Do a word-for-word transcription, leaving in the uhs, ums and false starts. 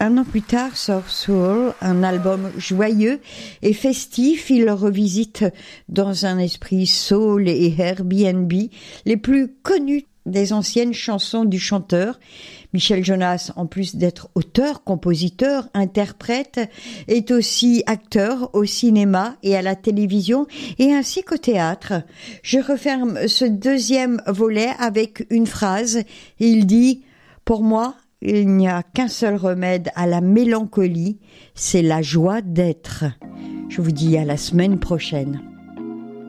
Un an plus tard sort Soul, un album joyeux et festif. Il revisite dans un esprit soul et Airbnb les plus connus des anciennes chansons du chanteur. Michel Jonas, en plus d'être auteur, compositeur, interprète, est aussi acteur au cinéma et à la télévision et ainsi qu'au théâtre. Je referme ce deuxième volet avec une phrase. Il dit « Pour moi, il n'y a qu'un seul remède à la mélancolie, c'est la joie d'être ». Je vous dis à la semaine prochaine.